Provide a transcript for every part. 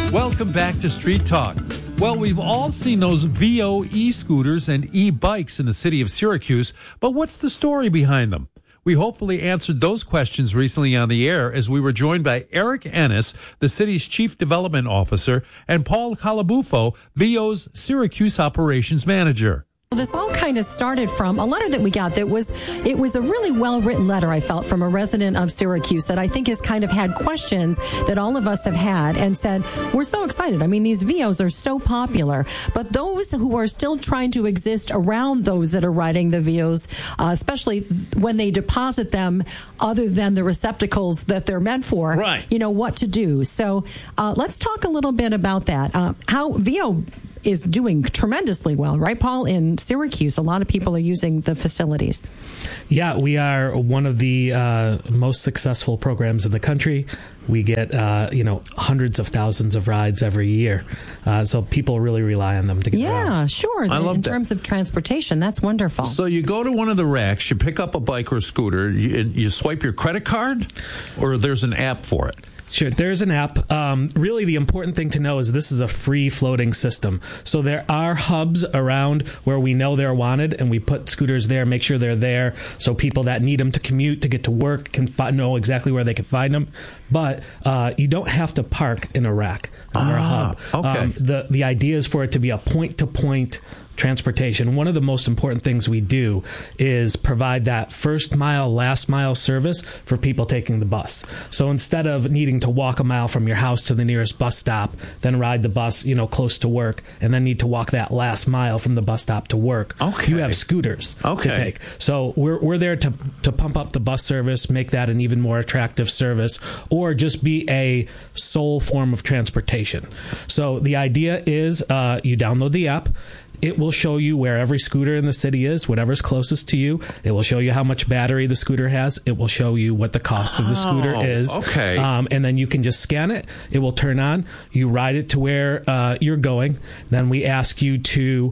Welcome back to Street Talk. Well, we've all seen those VO e-scooters and e-bikes in the city of Syracuse, but what's the story behind them? We hopefully answered those questions recently on the air as we were joined by Eric Ennis, the city's Chief Development Officer, and Paul Calabufo, VO's Syracuse Operations Manager. This all kind of started from a letter that we got it was a really well-written letter, I felt, from a resident of Syracuse that I think has kind of had questions that all of us have had and said, we're so excited. I mean, these VOs are so popular, but those who are still trying to exist around those that are riding the VOs, especially when they deposit them other than the receptacles that they're meant for, right. You know, what to do. So let's talk a little bit about that. How VO is doing tremendously well, right, Paul? In Syracuse, a lot of people are using the facilities. Yeah, we are one of the most successful programs in the country. We get, hundreds of thousands of rides every year. So people really rely on them to get around. Yeah, sure. In terms of transportation, that's wonderful. So you go to one of the racks, you pick up a bike or a scooter, you swipe your credit card, or there's an app for it? Sure, there's an app. Really, the important thing to know is this is a free floating system. So there are hubs around where we know they're wanted, and we put scooters there, make sure they're there, so people that need them to commute, to get to work, can know exactly where they can find them. But you don't have to park in a rack or a hub. Okay. The idea is for it to be a point-to-point transportation. One of the most important things we do is provide that first mile, last mile service for people taking the bus. So instead of needing to walk a mile from your house to the nearest bus stop, then ride the bus, close to work, and then need to walk that last mile from the bus stop to work, you have scooters to take. So we're there to pump up the bus service, make that an even more attractive service, or just be a sole form of transportation. So the idea is you download the app. It will show you where every scooter in the city is, whatever's closest to you. It will show you how much battery the scooter has. It will show you what the cost of the scooter is. Okay. And then you can just scan it. It will turn on. You ride it to where you're going. Then we ask you to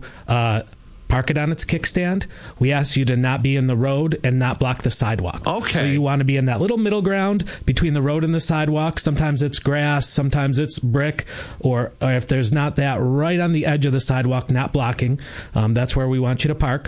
park it on its kickstand. We ask you to not be in the road and not block the sidewalk. Okay. So you want to be in that little middle ground between the road and the sidewalk. Sometimes it's grass, sometimes it's brick, or if there's not that, right on the edge of the sidewalk, not blocking. That's where we want you to park.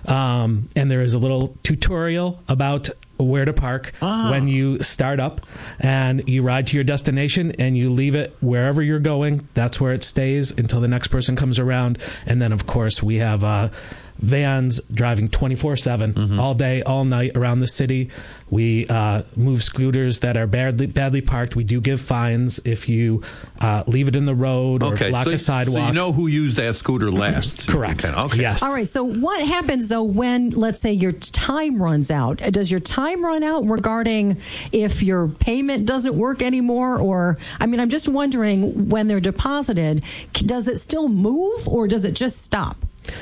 And there is a little tutorial about where to park when you start up, and you ride to your destination and you leave it wherever you're going. That's where it stays until the next person comes around. And then, of course, we have vans driving 24/7 all day, all night around the city. We move scooters that are badly parked. We do give fines if you leave it in the road or block a sidewalk. So you know who used that scooter last. Correct. Okay. Yes. All right. So what happens, though, when, let's say, your time runs out? Does your time run out regarding if your payment doesn't work anymore? Or, I'm just wondering, when they're deposited, does it still move or does it just stop?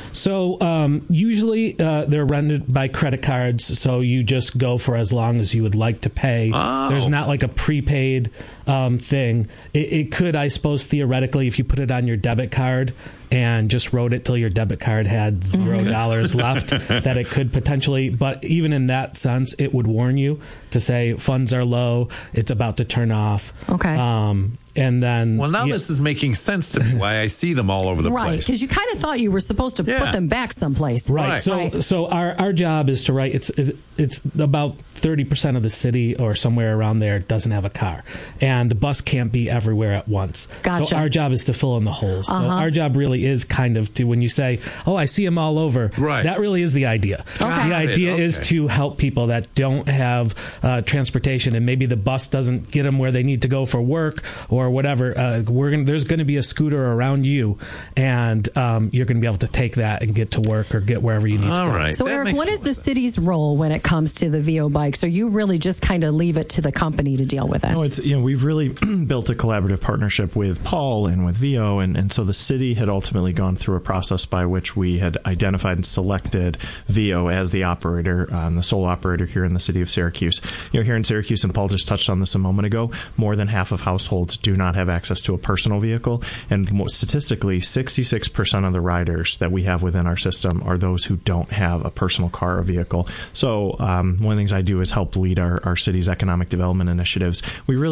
So usually they're rented by credit cards, so you just go for as long as you would like to pay. There's not like a prepaid thing. It could, I suppose, theoretically, if you put it on your debit card and just rode it till your debit card had $0 left, that it could potentially, but even in that sense, it would warn you to say funds are low, it's about to turn off. Okay. And then, this is making sense to me, why I see them all over the place. Right, because you kind of thought you were supposed to put them back someplace. Right. So our job is to write. It's about 30% of the city or somewhere around there doesn't have a car, and the bus can't be everywhere at once. Gotcha. So our job is to fill in the holes. So our job really is kind of to, when you say, "Oh, I see them all over," that really is the idea. Okay. The idea is to help people that don't have transportation, and maybe the bus doesn't get them where they need to go for work or whatever. There's going to be a scooter around you, and you're going to be able to take that and get to work or get wherever you need to go. All right. So, Eric, what is the city's role when it comes to the VO bikes? Or you really just kind of leave it to the company to deal with it? No, it's we've really built a collaborative partnership with Paul and with VO, and so the city had ultimately gone through a process by which we had identified and selected VO as the operator, the sole operator here in the city of Syracuse. Here in Syracuse, and Paul just touched on this a moment ago, more than half of households do not have access to a personal vehicle, and statistically, 66% of the riders that we have within our system are those who don't have a personal car or vehicle. So one of the things I do is help lead our city's economic development initiatives. We really view this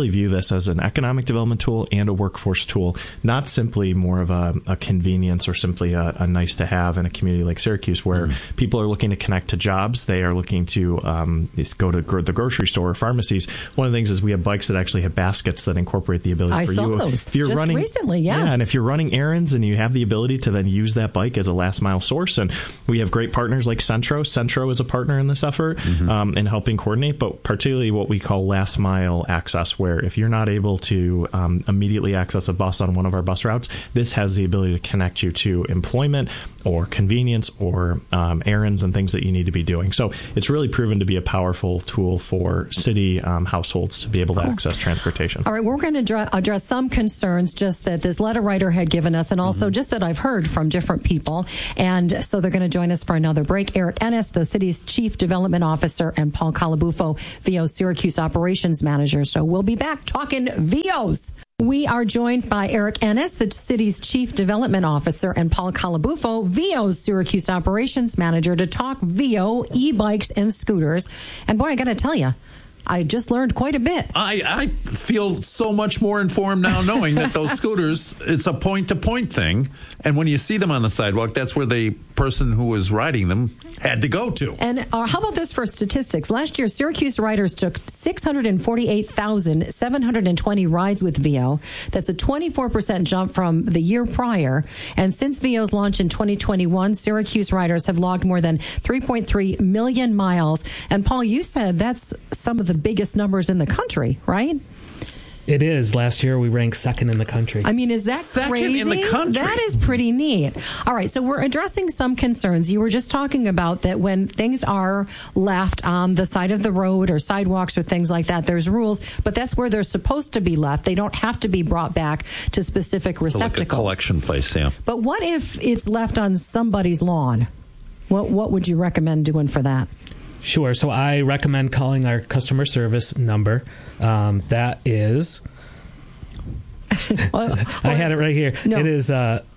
this as an economic development tool and a workforce tool, not simply more of a convenience or simply a nice to have in a community like Syracuse, where people are looking to connect to jobs. They are looking to go to the grocery store or pharmacies. One of the things is we have bikes that actually have baskets that incorporate the ability for you. Those if you're just running recently, yeah. And if you're running errands and you have the ability to then use that bike as a last mile source, and we have great partners like Centro. Centro is a partner in this effort in helping coordinate, but particularly what we call last mile access, where if you're not able to immediately access a bus on one of our bus routes, this has the ability to connect you to employment or convenience or errands and things that you need to be doing. So it's really proven to be a powerful tool for city households to be able to access transportation. All right, we're going to address some concerns just that this letter writer had given us, and also just that I've heard from different people. And so they're going to join us for another break. Eric Ennis, the city's Chief Development Officer, and Paul Calabufo, VO Syracuse Operations Manager. So we'll be back talking VOs. We are joined by Eric Ennis, the city's Chief Development Officer, and Paul Calabufo, VO's Syracuse Operations Manager, to talk VO, e-bikes, and scooters. And boy, I got to tell you, I just learned quite a bit. I feel so much more informed now knowing that those scooters, it's a point-to-point thing. And when you see them on the sidewalk, that's where the person who was riding them had to go to. And how about this for statistics? Last year, Syracuse riders took 648,720 rides with VO. That's a 24% jump from the year prior. And since VO's launch in 2021, Syracuse riders have logged more than 3.3 million miles. And Paul, you said that's some of the biggest numbers in the country, right? It is. Last year, we ranked second in the country. I mean, is that crazy? Second in the country. That is pretty neat. All right, so we're addressing some concerns. You were just talking about that when things are left on the side of the road or sidewalks or things like that, there's rules, but that's where they're supposed to be left. They don't have to be brought back to specific receptacles. Like a collection place, yeah. But what if it's left on somebody's lawn? What would you recommend doing for that? Sure. So I recommend calling our customer service number. That is... I had it right here. No. It is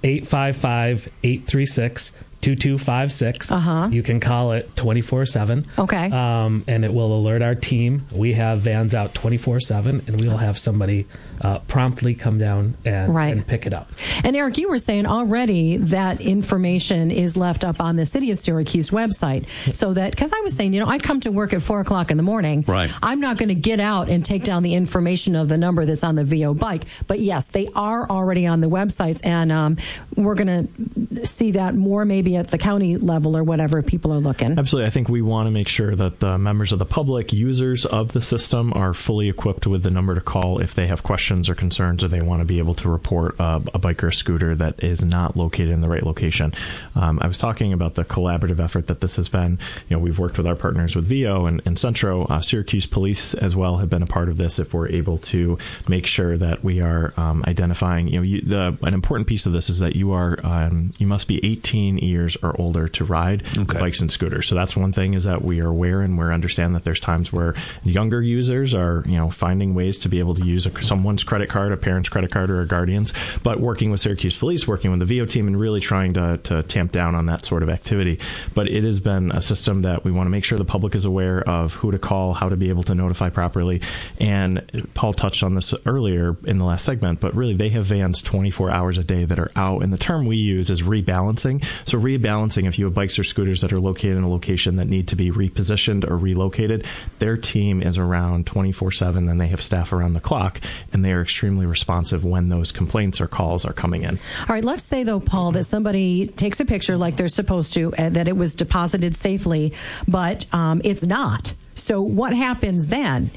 855-836-2256. You can call it 24/7. Okay. And it will alert our team. We have vans out 24/7, and we will have somebody promptly come down and pick it up. And Eric, you were saying already that information is left up on the City of Syracuse website, so that, because I was saying, I come to work at 4:00 in the morning. Right. I'm not going to get out and take down the information of the number that's on the VO bike. But yes, they are already on the websites, and we're going to see that more maybe at the county level or whatever people are looking. Absolutely. I think we want to make sure that the members of the public, users of the system, are fully equipped with the number to call if they have questions or concerns, or they want to be able to report a bike or a scooter that is not located in the right location. I was talking about the collaborative effort that this has been. We've worked with our partners with VO and Centro. Syracuse Police as well have been a part of this. If we're able to make sure that we are identifying, an important piece of this is that you must be 18 years or older to ride bikes and scooters. So that's one thing, is that we are aware and we understand that there's times where younger users are, finding ways to be able to use someone's credit card, a parent's credit card, or a guardian's, but working with Syracuse Police, working with the VO team, and really trying to tamp down on that sort of activity. But it has been a system that we want to make sure the public is aware of who to call, how to be able to notify properly. And Paul touched on this earlier in the last segment, but really they have vans 24 hours a day that are out, and the term we use is rebalancing. So rebalancing, if you have bikes or scooters that are located in a location that need to be repositioned or relocated, their team is around 24/7, and they have staff around the clock, and they are extremely responsive when those complaints or calls are coming in. All right, let's say, though, Paul, that somebody takes a picture like they're supposed to, that it was deposited safely, but it's not. So what happens then?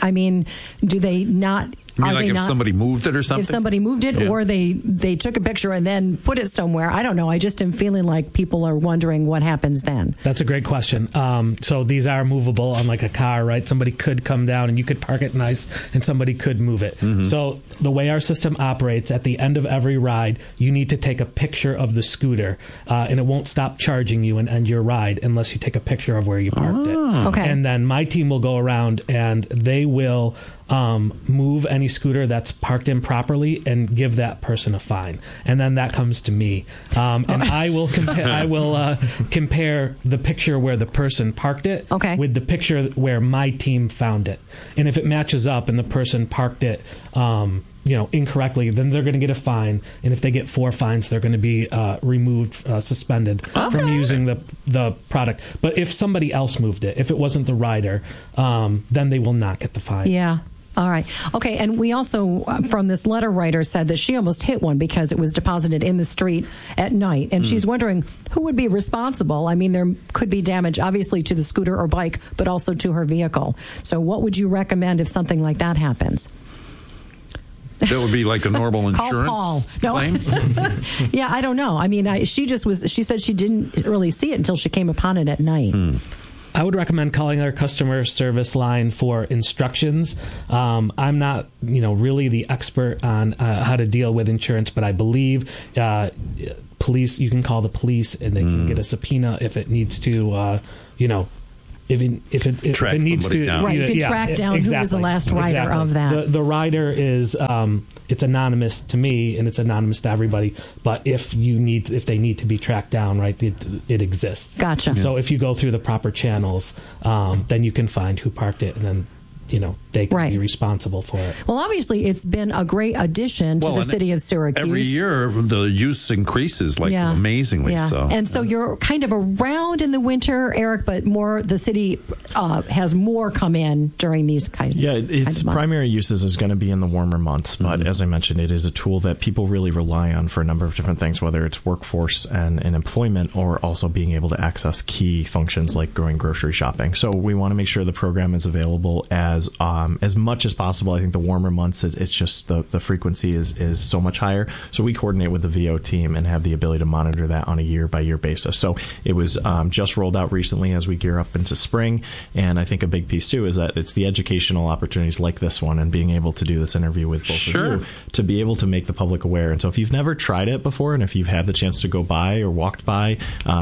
Do they not... You mean like if somebody moved it or something? If somebody moved it, or they took a picture and then put it somewhere. I don't know. I just am feeling like people are wondering what happens then. That's a great question. So these are movable, unlike a car, right? Somebody could come down and you could park it nice, and somebody could move it. Mm-hmm. So the way our system operates, at the end of every ride, you need to take a picture of the scooter, and it won't stop charging you and end your ride unless you take a picture of where you parked it. Okay. And then my team will go around and they will move any scooter that's parked improperly and give that person a fine. And then that comes to me. And I will compare the picture where the person parked it with the picture where my team found it. And if it matches up and the person parked it incorrectly, then they're going to get a fine. And if they get 4 fines, they're going to be removed, suspended from using the product. But if somebody else moved it, if it wasn't the rider, then they will not get the fine. Yeah. All right. Okay. And we also, from this letter writer, said that she almost hit one because it was deposited in the street at night. And she's wondering who would be responsible. I mean, there could be damage, obviously, to the scooter or bike, but also to her vehicle. So what would you recommend if something like that happens? That would be like a normal insurance claim? Yeah, I don't know. I mean, she said she didn't really see it until she came upon it at night. I would recommend calling our customer service line for instructions. I'm not, really the expert on how to deal with insurance, but I believe police. You can call the police, and they can get a subpoena if it needs to. If it needs to, down. Right, you can track down who was the last rider of that. The rider is it's anonymous to me and it's anonymous to everybody. But if they need to be tracked down, right, it exists. Gotcha. So if you go through the proper channels, then you can find who parked it, and then they can be responsible for it. Well, obviously, it's been a great addition to the city of Syracuse. Every year, the use increases amazingly. Yeah. So. And so you're kind of around in the winter, Eric, but the city has more come in during these kinds of months. Its primary uses is going to be in the warmer months. But as I mentioned, it is a tool that people really rely on for a number of different things, whether it's workforce and employment, or also being able to access key functions like going grocery shopping. So we want to make sure the program is available as much as possible. I think the warmer months, it's just the frequency is so much higher. So we coordinate with the VO team and have the ability to monitor that on a year-by-year basis. So it was just rolled out recently as we gear up into spring. And I think a big piece, too, is that it's the educational opportunities like this one and being able to do this interview with both of you to be able to make the public aware. And so if you've never tried it before, and if you've had the chance to go by or walked by,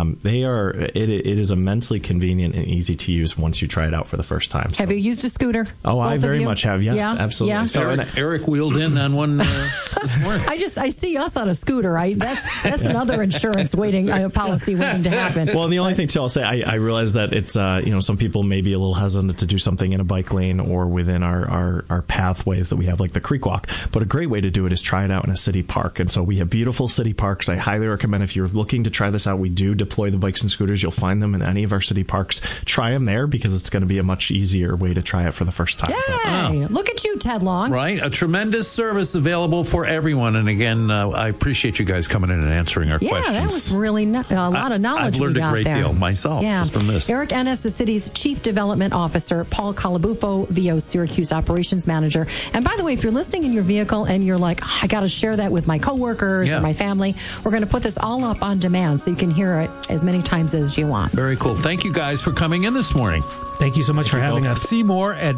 it is immensely convenient and easy to use once you try it out for the first time. Have you used a scooter? Oh, I very much have. Yes, yeah, absolutely. Yeah. So Eric wheeled in on one this morning. I see us on a scooter. That's another insurance policy waiting to happen. Well, the only thing too, I'll say, I realize that it's some people may be a little hesitant to do something in a bike lane or within our pathways that we have, like the Creek Walk. But a great way to do it is try it out in a city park. And so we have beautiful city parks. I highly recommend, if you're looking to try this out, we do deploy the bikes and scooters. You'll find them in any of our city parks. Try them there because it's going to be a much easier way to try it for the first time. Yay! Look at you, Ted Long. Right? A tremendous service available for everyone. And again, I appreciate you guys coming in and answering our questions. Yeah, that was really a lot of knowledge. I've learned we got a great there. deal myself just from this. Eric Ennis, the city's Chief Development Officer, Paul Calabufo, VO Syracuse Operations Manager. And by the way, if you're listening in your vehicle and you're like, I got to share that with my coworkers or my family, we're going to put this all up on demand so you can hear it as many times as you want. Very cool. Thank you guys for coming in this morning. Thank you so much for having us. See more at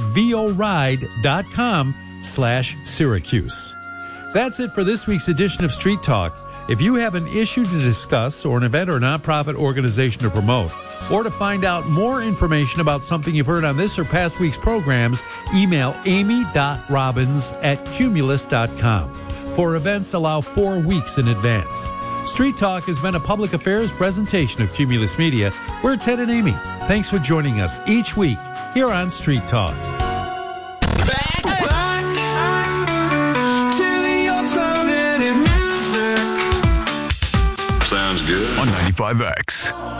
voride.com/Syracuse. That's it for this week's edition of Street Talk. If you have an issue to discuss or an event or nonprofit organization to promote, or to find out more information about something you've heard on this or past week's programs, email amy.robbins@cumulus.com. For events, allow 4 weeks in advance. Street Talk has been a public affairs presentation of Cumulus Media. We're Ted and Amy. Thanks for joining us each week here on Street Talk. Back to the alternative music. Sounds good. On 95X.